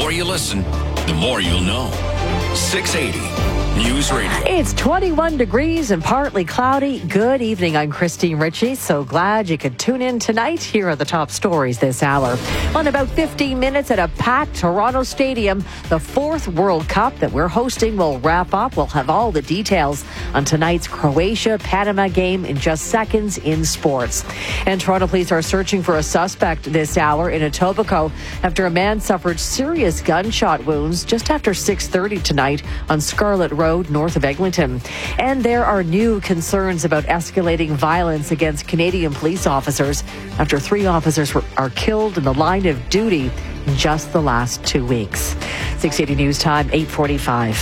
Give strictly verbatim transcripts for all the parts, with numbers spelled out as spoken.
more you listen, the more you'll know. six eighty News Radio. It's twenty-one degrees and partly cloudy. Good evening. I'm Christine Ritchie. So glad you could tune in tonight. Here are the top stories this hour. On about fifteen minutes at a packed Toronto Stadium, the fourth World Cup that we're hosting will wrap up. We'll have all the details on tonight's Croatia-Panama game in just seconds in sports. And Toronto police are searching for a suspect this hour in Etobicoke after a man suffered serious gunshot wounds just after six thirty tonight on Scarlet Road, north of Eglinton. And there are new concerns about escalating violence against Canadian police officers after three officers were, are killed in the line of duty in just the last two weeks. six eighty News Time, eight forty-five.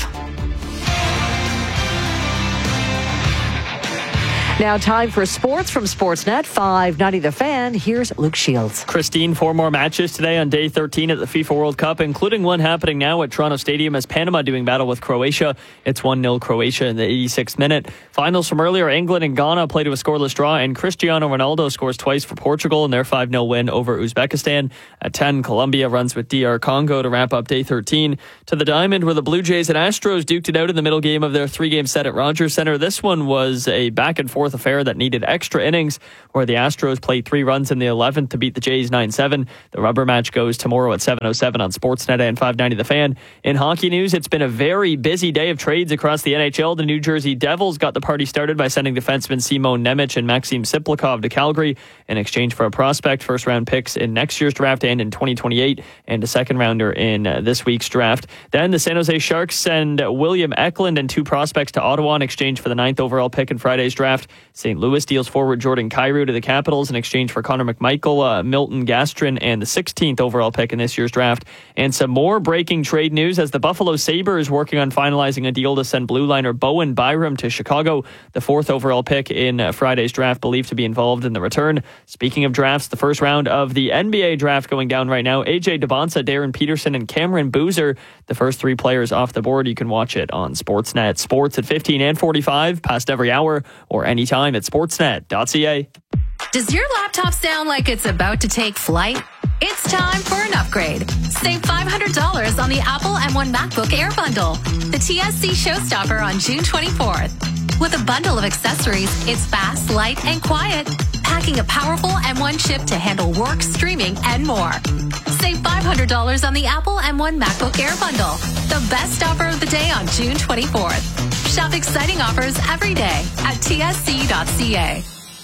Now time for sports from Sportsnet five ninety The Fan. Here's Luke Shields. Christine, four more matches today on day thirteen at the FIFA World Cup, including one happening now at Toronto Stadium as Panama doing battle with Croatia. It's one nil Croatia in the eighty-sixth minute. Finals from earlier, England and Ghana play to a scoreless draw, and Cristiano Ronaldo scores twice for Portugal in their five nil win over Uzbekistan. At ten, Colombia runs with D R Congo to wrap up day thirteen. To the diamond, where the Blue Jays and Astros duked it out in the middle game of their three-game set at Rogers Centre. This one was a back-and-forth affair that needed extra innings, where the Astros played three runs in the eleventh to beat the Jays nine seven. The rubber match goes tomorrow at seven oh seven on Sportsnet and five ninety The Fan. In hockey news, it's been a very busy day of trades across the N H L. The New Jersey Devils got the party started by sending defensemen Simon Nemec and Maxim Siplikov to Calgary in exchange for a prospect, first-round picks in next year's draft and in twenty twenty-eight, and a second-rounder in uh, this week's draft. Then the San Jose Sharks send William Eklund and two prospects to Ottawa in exchange for the ninth overall pick in Friday's draft. Saint Louis deals forward Jordan Kyrou to the Capitals in exchange for Connor McMichael, uh, Milton Gastrin, and the sixteenth overall pick in this year's draft. And some more breaking trade news as the Buffalo Sabres working on finalizing a deal to send blue liner Bowen Byram to Chicago. The fourth overall pick in uh, Friday's draft believed to be involved in the return. Speaking of drafts, the first round of the N B A draft going down right now. A J Debonsa, Darren Peterson, and Cameron Boozer, the first three players off the board. You can watch it on Sportsnet. Sports at fifteen and forty-five, past every hour, or anytime at sportsnet dot c a. Does your laptop sound like it's about to take flight? It's time for an upgrade. Save five hundred dollars on the Apple M one MacBook Air bundle, the T S C showstopper on June twenty-fourth. With a bundle of accessories, it's fast, light, and quiet, packing a powerful M one chip to handle work, streaming, and more. Save five hundred dollars on the Apple M one MacBook Air bundle, the best offer of the day on June twenty-fourth. Shop exciting offers every day at T S C dot c a.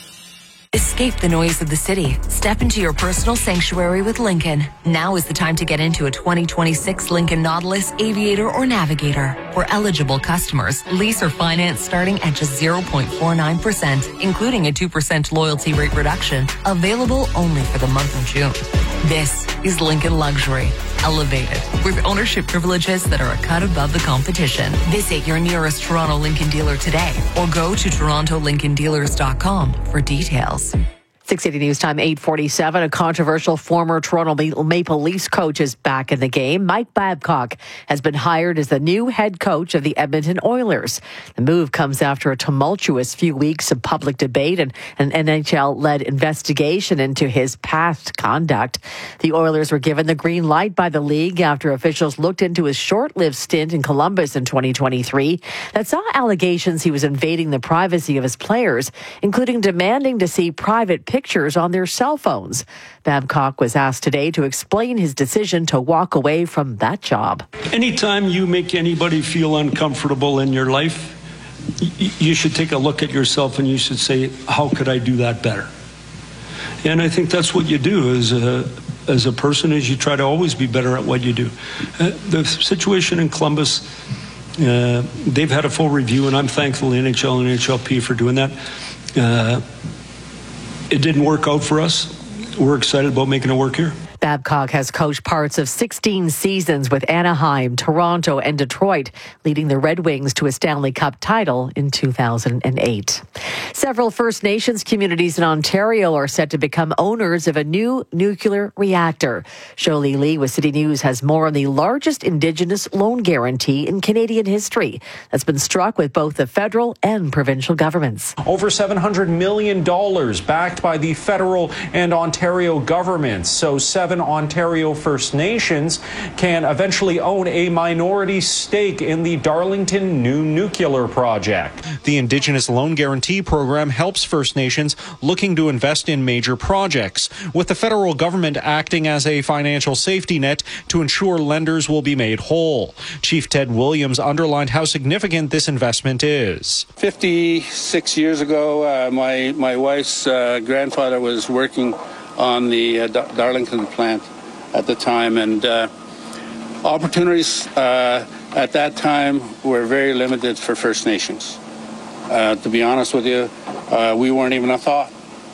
Escape the noise of the city. Step into your personal sanctuary with Lincoln. Now is the time to get into a twenty twenty-six Lincoln Nautilus, Aviator, or Navigator. For eligible customers, lease or finance starting at just zero point four nine percent, including a two percent loyalty rate reduction. Available only for the month of June. This is Lincoln Luxury. Elevated, with ownership privileges that are a cut above the competition. Visit your nearest Toronto Lincoln dealer today or go to toronto lincoln dealers dot com for details. six eighty News Time, eight forty-seven. A controversial former Toronto Maple Leafs coach is back in the game. Mike Babcock has been hired as the new head coach of the Edmonton Oilers. The move comes after a tumultuous few weeks of public debate and an N H L-led investigation into his past conduct. The Oilers were given the green light by the league after officials looked into his short-lived stint in Columbus in twenty twenty-three that saw allegations he was invading the privacy of his players, including demanding to see private pictures pictures on their cell phones. Babcock was asked today to explain his decision to walk away from that job. Anytime you make anybody feel uncomfortable in your life, y- you should take a look at yourself and you should say, how could I do that better? And I think that's what you do as a, as a person, is you try to always be better at what you do. Uh, the situation in Columbus, uh, they've had a full review, and I'm thankful to N H L and N H L P for doing that. Uh, It didn't work out for us. We're excited about making it work here. Babcock has coached parts of sixteen seasons with Anaheim, Toronto, and Detroit, leading the Red Wings to a Stanley Cup title in two thousand eight. Several First Nations communities in Ontario are set to become owners of a new nuclear reactor. Shirley Lee with City News has more on the largest Indigenous loan guarantee in Canadian history that's been struck with both the federal and provincial governments. Over seven hundred million dollars backed by the federal and Ontario governments. So seven eleven Ontario First Nations can eventually own a minority stake in the Darlington new nuclear project. The Indigenous Loan Guarantee Program helps First Nations looking to invest in major projects, with the federal government acting as a financial safety net to ensure lenders will be made whole. Chief Ted Williams underlined how significant this investment is. fifty-six years ago, uh, my, my wife's uh, grandfather was working on the uh, Darlington plant at the time, and uh, opportunities uh, at that time were very limited for First Nations. Uh, to be honest with you, uh, we weren't even a thought.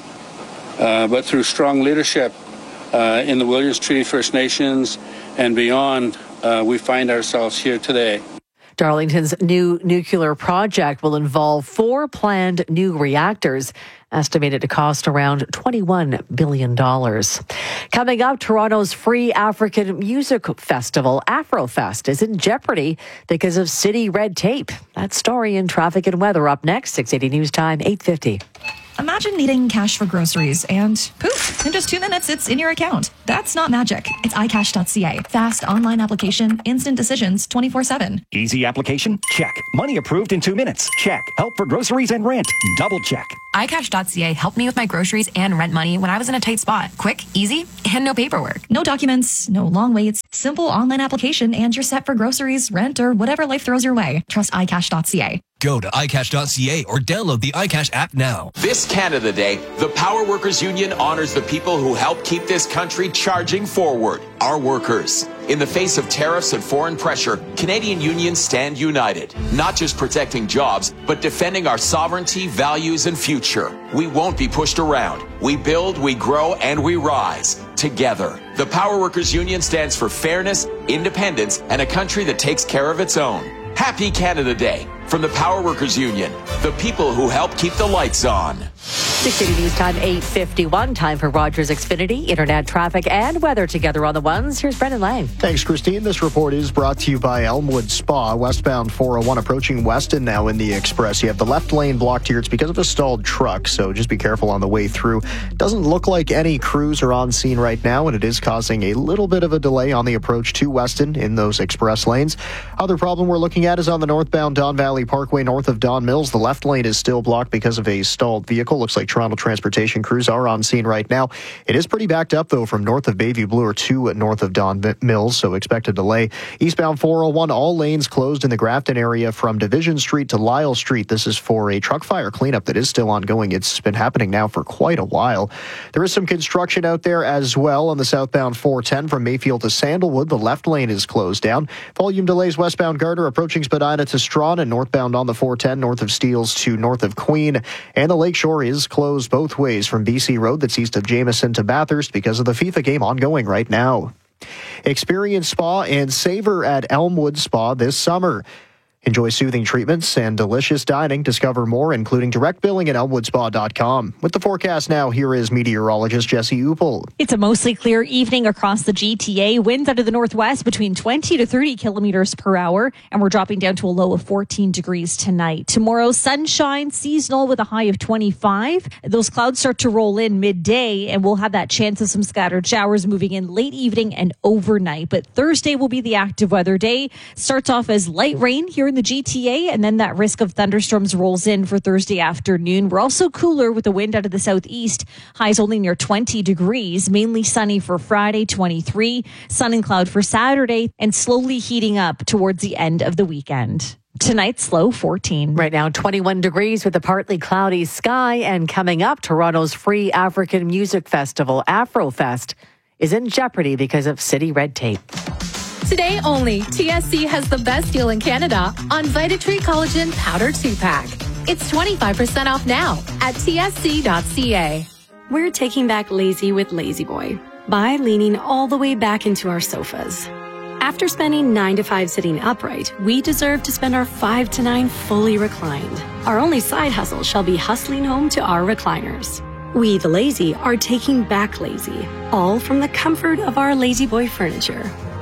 Uh, but through strong leadership uh, in the Williams Treaty First Nations and beyond, uh, we find ourselves here today. Darlington's new nuclear project will involve four planned new reactors, estimated to cost around twenty-one billion dollars. Coming up, Toronto's free African music festival, Afrofest, is in jeopardy because of city red tape. That story in traffic and weather up next, six eighty News Time, eight fifty. Imagine needing cash for groceries and poof, in just two minutes, it's in your account. That's not magic. It's i cash dot c a. Fast online application, instant decisions, twenty-four seven. Easy application? Check. Money approved in two minutes? Check. Help for groceries and rent? Double check. i cash dot c a helped me with my groceries and rent money when I was in a tight spot. Quick, easy, and no paperwork. No documents, no long waits. Simple online application and you're set for groceries, rent, or whatever life throws your way. Trust i cash dot c a. Go to i cash dot c a or download the iCash app now. This Canada Day, the Power Workers Union honors the people who help keep this country charging forward, our workers. In the face of tariffs and foreign pressure, Canadian unions stand united, not just protecting jobs, but defending our sovereignty, values, and future. We won't be pushed around. We build, we grow, and we rise together. The Power Workers Union stands for fairness, independence, and a country that takes care of its own. Happy Canada Day from the Power Workers Union, the people who help keep the lights on. six eighty News Time, eight fifty-one. Time for Rogers Xfinity, internet, traffic, and weather together on the ones. Here's Brendan Lang. Thanks, Christine. This report is brought to you by Elmwood Spa. Westbound four oh one approaching Weston now in the Express. You have the left lane blocked here. It's because of a stalled truck, so just be careful on the way through. Doesn't look like any crews are on scene right now, and it is causing a little bit of a delay on the approach to Weston in those express lanes. Other problem we're looking at is on the northbound Don Valley Parkway north of Don Mills. The left lane is still blocked because of a stalled vehicle. Looks like Toronto transportation crews are on scene right now. It is pretty backed up, though, from north of Bayview Bloor to north of Don Mills, so expect a delay. Eastbound four oh one, all lanes closed in the Grafton area from Division Street to Lyle Street. This is for a truck fire cleanup that is still ongoing. It's been happening now for quite a while. There is some construction out there as well on the southbound four ten from Mayfield to Sandalwood. The left lane is closed down. Volume delays westbound Gardner approaching Spadina to Strawn and northbound on the four ten north of Steeles to north of Queen. And the Lakeshore is closed both ways from B C Road that's east of Jameson to Bathurst because of the FIFA game ongoing right now. Experience spa and savor at Elmwood Spa this summer. Enjoy soothing treatments and delicious dining. Discover more, including direct billing at elmwood spa dot com. With the forecast now, here is meteorologist Jesse Upel. It's a mostly clear evening across the G T A. Winds out of the northwest between twenty to thirty kilometers per hour, and we're dropping down to a low of fourteen degrees tonight. Tomorrow, sunshine, seasonal with a high of twenty-five. Those clouds start to roll in midday, and we'll have that chance of some scattered showers moving in late evening and overnight. But Thursday will be the active weather day. Starts off as light rain here in the G T A, and then that risk of thunderstorms rolls in for Thursday afternoon. We're also cooler with the wind out of the southeast. Highs only near twenty degrees, mainly sunny for Friday, twenty-three, sun and cloud for Saturday, and slowly heating up towards the end of the weekend. Tonight's low fourteen. Right now, twenty-one degrees with a partly cloudy sky. And coming up, Toronto's free African music festival, Afrofest, is in jeopardy because of city red tape. Today only, T S C has the best deal in Canada on Vitatree Collagen Powder two pack. It's twenty-five percent off now at T S C dot C A. We're taking back lazy with Lazy Boy by leaning all the way back into our sofas. After spending nine to five sitting upright, we deserve to spend our five to nine fully reclined. Our only side hustle shall be hustling home to our recliners. We, the lazy, are taking back lazy, all from the comfort of our Lazy Boy furniture.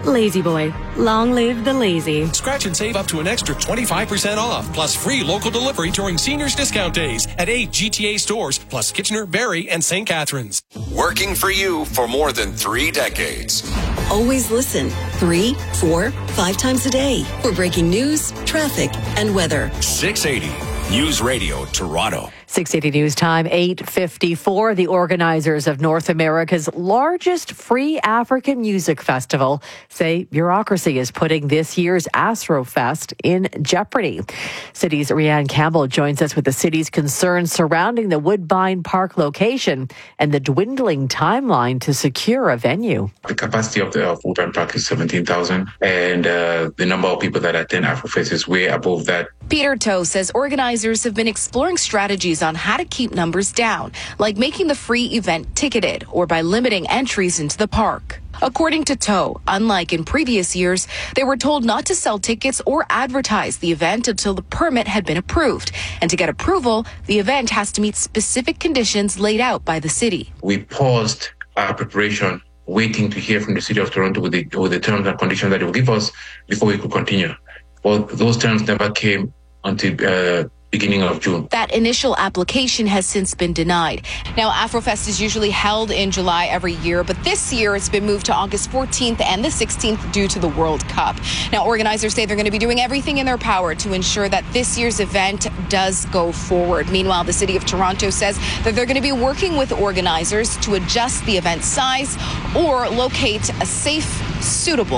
Lazy Boy. Long live the lazy. Scratch and save up to an extra twenty-five percent off, plus free local delivery during seniors discount days at eight G T A stores, plus Kitchener, Barrie, and Saint Catharines. Working for you for more than three decades. Always listen three, four, five times a day for breaking news, traffic, and weather. six eighty News Radio Toronto. six eighty News Time, eight fifty-four. The organizers of North America's largest free African music festival say bureaucracy is putting this year's Astrofest in jeopardy. City's Rianne Campbell joins us with the city's concerns surrounding the Woodbine Park location and the dwindling timeline to secure a venue. The capacity of the of Woodbine Park is seventeen thousand, and uh, the number of people that attend Afrofest is way above that. Peter Toe says organizers have been exploring strategies on how to keep numbers down, like making the free event ticketed or by limiting entries into the park. According to Toe, unlike in previous years, they were told not to sell tickets or advertise the event until the permit had been approved. And to get approval, the event has to meet specific conditions laid out by the city. We paused our preparation, waiting to hear from the City of Toronto with the, with the terms and conditions that they will give us before we could continue. Well, those terms never came until uh, beginning of June. That initial application has since been denied. Now, Afrofest is usually held in July every year, but this year it's been moved to August fourteenth and the sixteenth due to the World Cup. Now, organizers say they're going to be doing everything in their power to ensure that this year's event does go forward. Meanwhile, the City of Toronto says that they're going to be working with organizers to adjust the event size or locate a safe, suitable